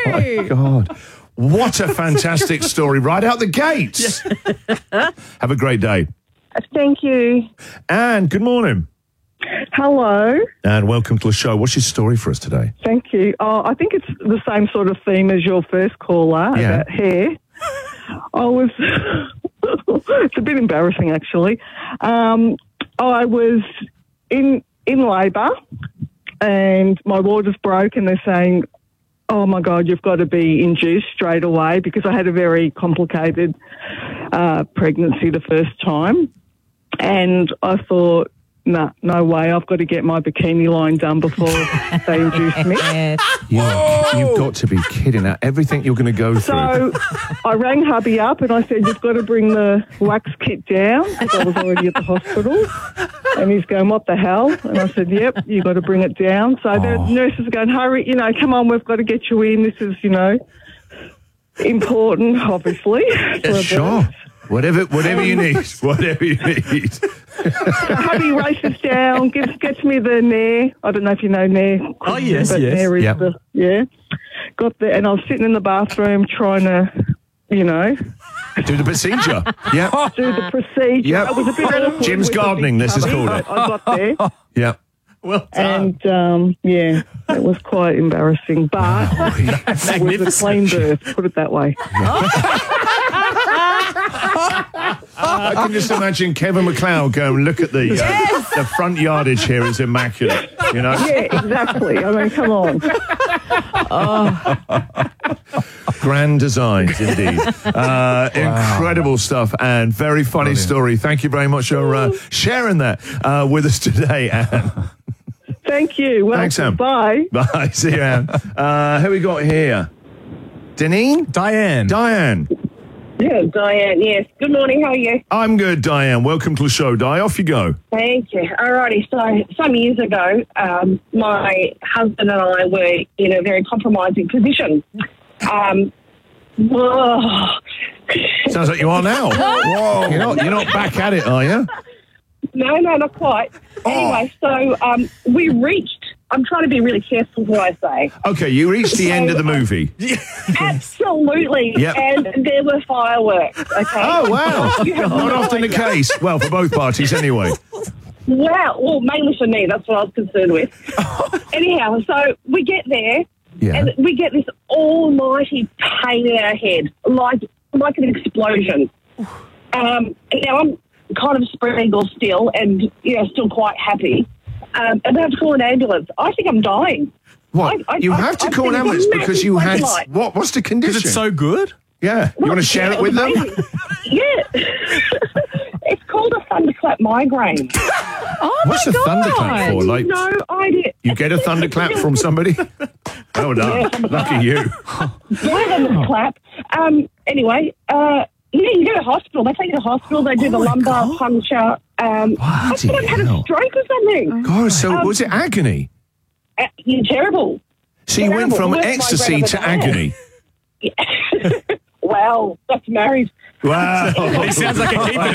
my God. What a fantastic story right out the gates. Have a great day. Thank you. And good morning. Hello. And welcome to the show. What's your story for us today? Thank you. I think it's the same sort of theme as your first caller about hair. It's a bit embarrassing, actually. I was in labour and my water's broke and they're saying, oh, my God, you've got to be induced straight away because I had a very complicated pregnancy the first time. And I thought, no way, I've got to get my bikini line done before they induce me. You've got to be kidding. Now, everything you're going to go through. So I rang hubby up and I said, you've got to bring the wax kit down because I was already at the hospital. And he's going, what the hell? And I said, yep, you've got to bring it down. So the nurses are going, hurry, come on, we've got to get you in. This is, important, obviously. Sure. Whatever you need. Whatever you need. So hubby races down, gets me the Nair. I don't know if you know Nair. Oh, yes. Nair is got there, and I was sitting in the bathroom trying to, Do the procedure. Yeah. do the procedure. Yep. It was a bit awkward. Jim's gardening, this is called it. I got there. Yeah. Well done. And, it was quite embarrassing, but it was a clean birth, put it that way. I can just imagine Kevin McLeod going, look at the front yardage here is immaculate, Yeah, exactly. I mean, come on. Grand designs, indeed. Incredible stuff and very funny story. Thank you very much for sharing that with us today, Anne. Thank you. Well, thanks, Anne. Bye. Bye. See you, Anne. Who we got here? Diane? Diane. Yeah, Diane, yes. Good morning, how are you? I'm good, Diane. Welcome to the show. Off you go. Thank you. Alrighty, so some years ago, my husband and I were in a very compromising position. Sounds like you are now. Whoa. You're not back at it, are you? No, not quite. Anyway, so we reached, I'm trying to be really careful what I say. Okay, you reached the end of the movie. Absolutely. Yep. And there were fireworks, okay? Oh, wow. Not often the case. Well, for both parties anyway. Wow. Well, mainly for me. That's what I was concerned with. Anyhow, so we get there and we get this almighty pain in our head, like an explosion. Now, I'm kind of spread-eagle still and, still quite happy. And I have to call an ambulance. I think I'm dying. What? You have to call an ambulance because you had... What? What's the condition? Because it's so good? Yeah. You want to share it with them? Yeah. It's called a thunderclap migraine. What's a thunderclap for? Like, no idea. You get a thunderclap from somebody? Oh, no. Lucky you. Thunderclap. Anyway, you go to hospital. They take you to hospital. They do the lumbar puncture. I thought I'd had a stroke or something. God, so was it agony? Terrible. So you went from ecstasy to agony? Well, that's married. Wow. He sounds like a keeper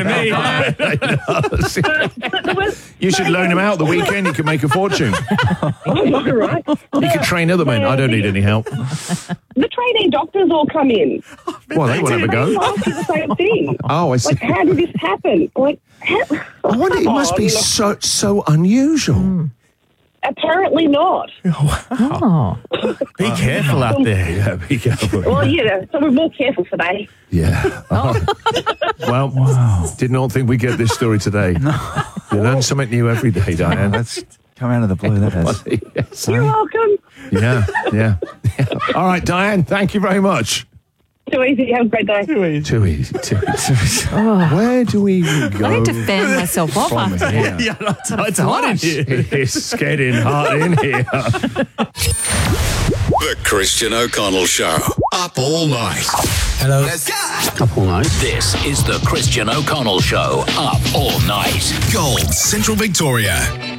to me. You should loan him out the weekend. You could make a fortune. Oh, right. You could train other men. I don't need any help. The trainee doctors all come in. Well, they won't have a go. They ask you the same thing. Oh, I see. Like, how did this happen? Like, I wonder, it must be so unusual. Apparently not. Wow. Be careful out there. Yeah, be careful. Well, so we're more careful today. Yeah. Well, did not think we'd get this story today. No. You learn something new every day, Diane. That's come out of the blue, that has. Yes. You're welcome. Yeah. All right, Diane, thank you very much. Too easy. Have a great day. Too easy. Where do we go? I need to fan myself off from after here? Yeah, it's hot in here. It's getting hot in here. The Christian O'Connell Show. Up all night. Hello. Let's go. Up all night. This is the Christian O'Connell Show. Up all night. Gold, Central Victoria.